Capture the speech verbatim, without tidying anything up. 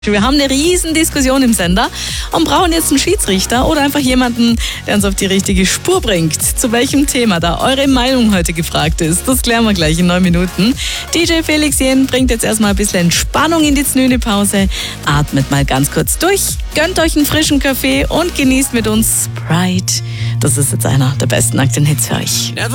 Wir haben eine riesen Diskussion im Sender und brauchen jetzt einen Schiedsrichter oder einfach jemanden, der uns auf die richtige Spur bringt. Zu welchem Thema da eure Meinung heute gefragt ist, das klären wir gleich in neun Minuten. D J Felix Jen bringt jetzt erstmal ein bisschen Entspannung in die Znüni-Pause. Atmet mal ganz kurz durch, gönnt euch einen frischen Kaffee und genießt mit uns Sprite. Das ist jetzt einer der besten aktuellen Hits für euch.